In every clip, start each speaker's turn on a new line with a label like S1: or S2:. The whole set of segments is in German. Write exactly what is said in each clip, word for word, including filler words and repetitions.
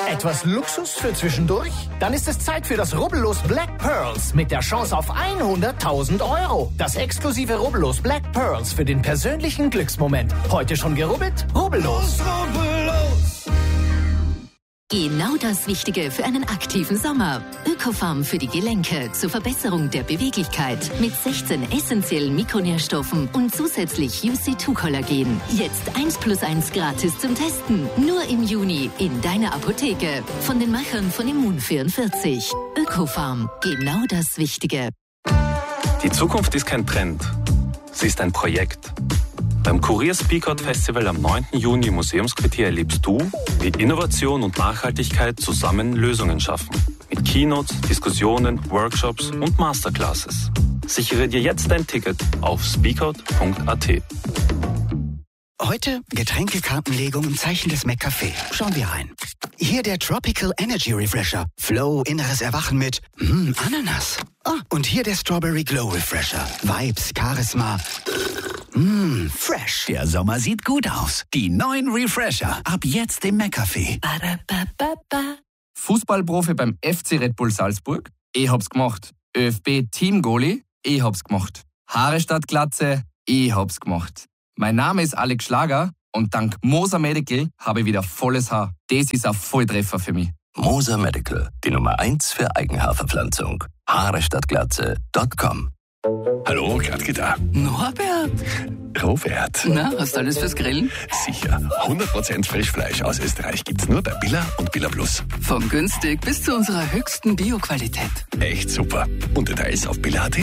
S1: Etwas Luxus für zwischendurch? Dann ist es Zeit für das Rubbellos Black Pearls mit der Chance auf hunderttausend Euro. Das exklusive Rubbellos Black Pearls für den persönlichen Glücksmoment. Heute schon gerubbelt? Rubbellos.
S2: Genau das Wichtige für einen aktiven Sommer. Ökofarm für die Gelenke zur Verbesserung der Beweglichkeit mit sechzehn essentiellen Mikronährstoffen und zusätzlich U C zwei Kollagen. Jetzt eins plus eins gratis zum Testen. Nur im Juni in deiner Apotheke. Von den Machern von Immun vierundvierzig. Ökofarm. Genau das Wichtige.
S3: Die Zukunft ist kein Trend. Sie ist ein Projekt. Beim Kurier Speak Out Festival am neunten Juni im Museumsquartier erlebst du, wie Innovation und Nachhaltigkeit zusammen Lösungen schaffen. Mit Keynotes, Diskussionen, Workshops und Masterclasses. Sichere dir jetzt dein Ticket auf speakout punkt a t.
S4: Heute Getränkekartenlegung im Zeichen des McCafé. Schauen wir rein. Hier der Tropical Energy Refresher. Flow, inneres Erwachen mit mm, Ananas. Ah, und hier der Strawberry Glow Refresher. Vibes, Charisma. Mmm, fresh.
S5: Der Sommer sieht gut aus. Die neuen Refresher. Ab jetzt im McCafé.
S6: Fußballprofi beim F C Red Bull Salzburg. Ich hab's gemacht. ÖFB Team-Goalie. Ich hab's gemacht. Haare statt Glatze. Ich hab's gemacht. Mein Name ist Alex Schlager und dank Moser Medical habe ich wieder volles Haar. Das ist ein Volltreffer für mich.
S7: Moser Medical, die Nummer eins für Eigenhaarverpflanzung. Haare statt Glatze Punkt com.
S5: Hallo, Gradke da.
S8: Norbert.
S5: Robert.
S8: Na, hast du alles fürs Grillen?
S5: Sicher. hundert Prozent Frischfleisch aus Österreich gibt's nur bei Billa und Billa Plus.
S8: Von günstig bis zu unserer höchsten Bio-Qualität.
S5: Echt super. Und Details auf billa punkt a t.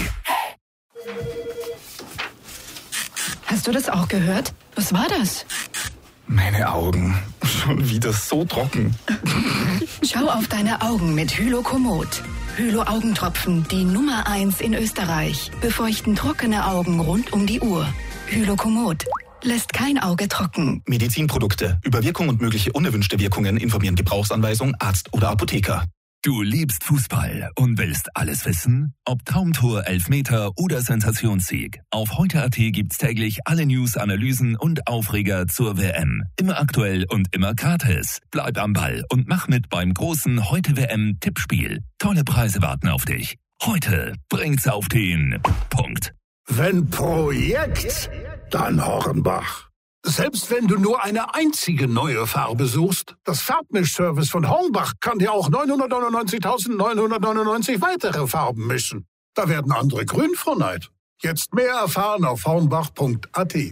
S9: Hast du das auch gehört? Was war das?
S10: Meine Augen. Schon wieder so trocken.
S9: Schau auf deine Augen mit Hylokomod. Hylo-Augentropfen, die Nummer eins in Österreich. Befeuchten trockene Augen rund um die Uhr. Hylokomod. Lässt kein Auge trocken.
S10: Medizinprodukte. Über Wirkung und mögliche unerwünschte Wirkungen informieren Gebrauchsanweisung, Arzt oder Apotheker.
S11: Du liebst Fußball und willst alles wissen? Ob Traumtor, Elfmeter oder Sensationssieg. Auf heute punkt a t gibt's täglich alle News, Analysen und Aufreger zur W M. Immer aktuell und immer gratis. Bleib am Ball und mach mit beim großen Heute-W M-Tippspiel. Tolle Preise warten auf dich. Heute bringt's auf den Punkt.
S12: Wenn Projekt, dann Hornbach. Selbst wenn du nur eine einzige neue Farbe suchst, das Farbmischservice von Hornbach kann dir auch neunhundertneunundneunzigtausendneunhundertneunundneunzig weitere Farben mischen. Da werden andere grün vor Neid. Jetzt mehr erfahren auf hornbach punkt a t.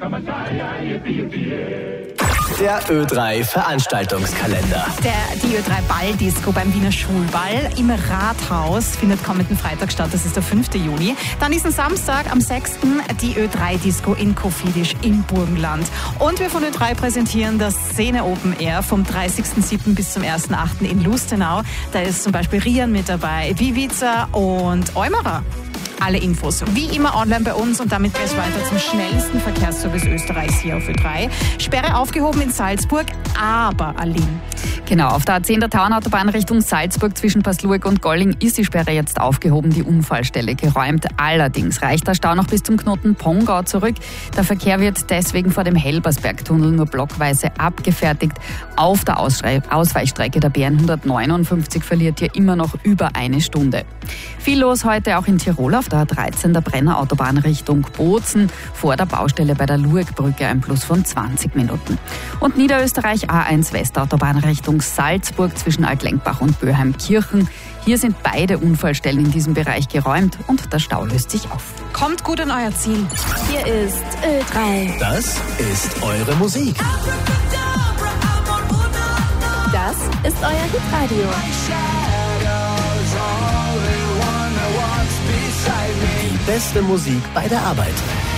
S13: Der Ö drei Veranstaltungskalender.
S14: Der, die Ö drei Balldisco beim Wiener Schulball im Rathaus findet kommenden Freitag statt, das ist der fünfte Juni. Dann ist am Samstag, am sechsten die Ö drei Disco in Kofidis im Burgenland. Und wir von Ö drei präsentieren das Szene Open Air vom dreißigsten siebten bis zum ersten achten in Lustenau. Da ist zum Beispiel Rian mit dabei, Vivica und Eumerer. Alle Infos wie immer online bei uns und damit geht es weiter zum schnellsten Verkehrsservice Österreichs hier auf Ö drei. Sperre aufgehoben in Salzburg, aber Aline.
S15: Genau, auf der A zehn der Tauernautobahn Richtung Salzburg zwischen Pasluek und Golling ist die Sperre jetzt aufgehoben, die Unfallstelle geräumt. Allerdings reicht der Stau noch bis zum Knoten Pongau zurück. Der Verkehr wird deswegen vor dem Helbersbergtunnel nur blockweise abgefertigt. Auf der Ausschrei- Ausweichstrecke der B hundertneunundfünfzig verliert hier immer noch über eine Stunde. Viel los heute auch in Tirol auf der A dreizehn der Brennerautobahn Richtung Bozen. Vor der Baustelle bei der Luegbrücke ein Plus von zwanzig Minuten. Und Niederösterreich A eins Westautobahn Richtung Salzburg zwischen Altlenkbach und Böheimkirchen. Hier sind beide Unfallstellen in diesem Bereich geräumt und der Stau löst sich auf.
S14: Kommt gut an euer Ziel.
S2: Hier ist Ö drei.
S13: Das ist eure Musik.
S2: Das ist euer Hitradio.
S13: Die beste Musik bei der Arbeit.